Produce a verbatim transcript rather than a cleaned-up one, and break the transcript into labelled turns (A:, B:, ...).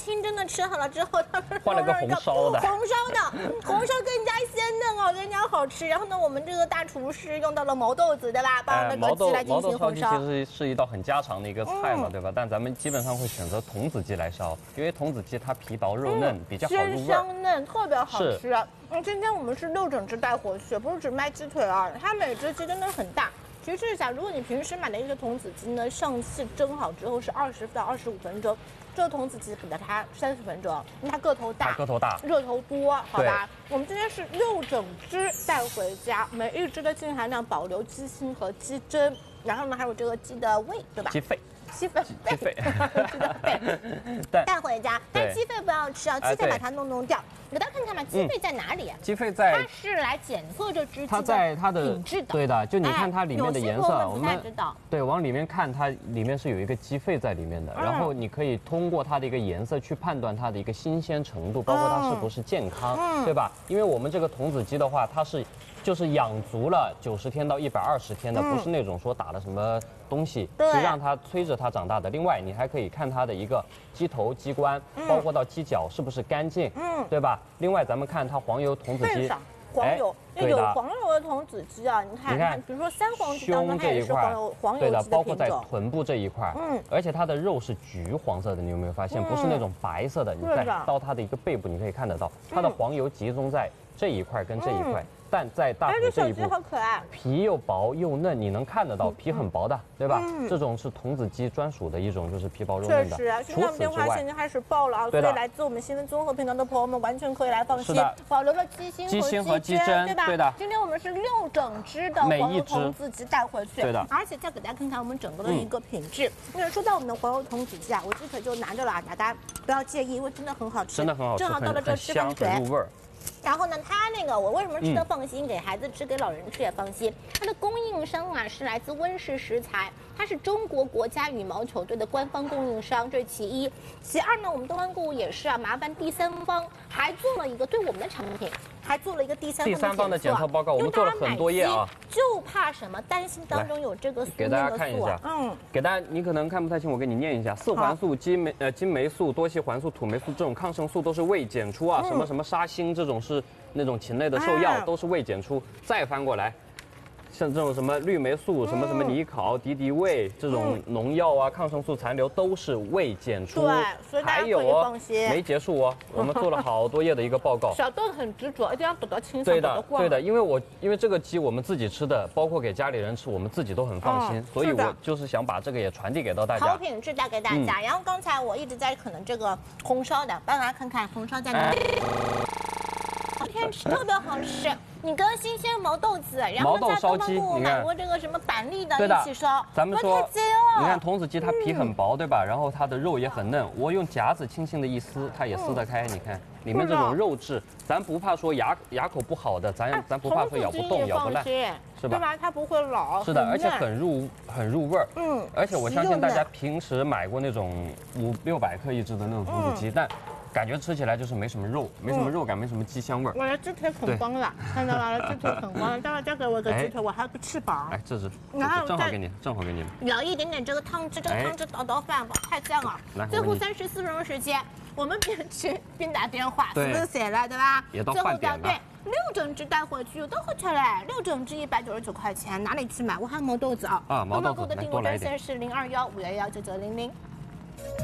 A: 清真的吃好了之后，他们
B: 换了个红烧的，
A: 红烧的，红烧更加鲜嫩哦，更加好吃。然后呢，我们这个大厨师用到了毛豆子，对吧？把那个鸡来进行红烧。
B: 毛豆烧鸡其实是一道很家常的一个菜嘛，对吧？但咱们基本上会选择童子鸡来烧，因为童子鸡它皮薄肉嫩，比较好入味，
A: 鲜香嫩，特别好吃。嗯，今天我们是六整只带回去，不是只卖鸡腿啊，它每只鸡真的很大。提示一下，如果你平时买的一个童子鸡呢，上气蒸好之后是二十到二十五分钟，这个童子鸡给了它三十分钟，因为它个头大，
B: 个头大，
A: 热头多，好吧？我们今天是六整只带回家，每一只的净含量保留鸡心和鸡胗，然后呢还有这个鸡的胃，对吧？
B: 鸡肺。
A: 鸡肺，
B: 鸡肺，
A: 鸡的肺，带回家。但鸡肺不要吃啊，鸡肺把它弄弄掉。给大家看看嘛，鸡肺在哪里？
B: 鸡肺在，
A: 它是来检测这只鸡
B: 它在它的
A: 品质的。
B: 对的，就你看它里面的颜色，
A: 我们知道。
B: 对，往里面看，它里面是有一个鸡肺在里面的，然后你可以通过它的一个颜色去判断它的一个新鲜程度，包括它是不是健康，对吧？因为我们这个童子鸡的话，它是。就是养足了九十天到一百二十天的，不是那种说打了什么东西，是让它催着它长大的。另外，你还可以看它的一个鸡头、鸡冠，包括到鸡脚是不是干净，嗯，对吧？另外，咱们看它黄油童子鸡，
A: 黄油，有黄油的童子鸡啊，你看，
B: 你看，
A: 比如说三黄鸡
B: 胸这一块，
A: 黄油
B: 对的，包括在臀部这一块，嗯，而且它的肉是橘黄色的，你有没有发现？不是那种白色的，你再到它的一个背部，你可以看得到，它的黄油集中在这一块跟这一块。但在大腿这一部，皮又薄又嫩，你能看得到，皮很薄的，对吧？这种是童子鸡专属的一种，就是皮薄肉嫩的。
A: 确实啊，现在我们电话线已经开始爆了啊，所以来自我们新闻综合频道的朋友们完全可以来放心，保留了鸡心和鸡胗，对吧？
B: 对的。
A: 今天我们是六整只的黄油童子鸡带回去，
B: 对的。
A: 而且再给大家看看我们整个的一个品质。因为说到我们的黄油童子鸡啊，我鸡腿就拿着了啊，大家不要介意，因为真的很好吃，
B: 真的很好吃，
A: 正好到了这吃饭腿，
B: 入味儿。
A: 然后呢，它那个我为什么吃的放心，嗯、给孩子吃，给老人吃也放心。它的供应商啊是来自温氏食材，它是中国国家羽毛球队的官方供应商，这是其一。其二呢，我们东方购物也是啊，麻烦第三方还做了一个对我们的产品，还做了一个第三方的
B: 第三方的检测报告，我们做了很多页啊。
A: 就怕什么？担心当中有这个
B: 给大家看一下，嗯，给大家你可能看不太清，我给你念一下：四环素、金霉呃金霉素、多烯环素、土霉素这种抗生素都是未检出啊，什么什么沙星这种是那种禽类的兽药都是未检出。再翻过来。像这种什么绿霉素、什么什么尼考、敌敌畏这种农药啊、抗生素残留都是未检出。
A: 对，所以大家可以放心。
B: 没结束哦，我们做了好多页的一个报告。
A: 小邓很执着，一定要等到清爽。
B: 对的，对的，因为我因为这个鸡我们自己吃的，包括给家里人吃，我们自己都很放心，所以我就是想把这个也传递给到大家。
A: 好品质带给大家。然后刚才我一直在可能这个红烧的，帮大家看看红烧在哪里。天吃特别好吃。你跟新鲜毛豆子，然后在东方购物买过这个什么板栗的一起烧，
B: 咱们说，你看童子鸡它皮很薄，对吧？然后它的肉也很嫩，我用夹子轻轻的一撕，它也撕得开。你看里面这种肉质，咱不怕说牙牙口不好的，咱咱不怕说咬不动、咬不烂，是吧？
A: 对吧？它不会老。
B: 是的，而且很入很入味儿。嗯，而且我相信大家平时买过那种五六百克一只的那种童子鸡，但。感觉吃起来就是没什么肉，没什么肉感，没什么鸡香味儿。
A: 我的鸡腿啃光了，看到了，鸡腿啃光了。待会再给我一个鸡腿，我还有个翅膀。
B: 哎，这是，然后正好给你，正好给你。
A: 舀一点点这个汤汁，这个汤汁倒倒饭，哇，太香了。来，最后三十四分钟时间，我们边吃边打电话，是不是写了，对吧？
B: 也到饭点了。
A: 对，六整只带回去都好吃嘞，六整只一百九十九块钱，哪里去买？我还有毛豆子啊。
B: 啊，毛豆子。
A: 的订购专线是零二幺五幺幺九九零零。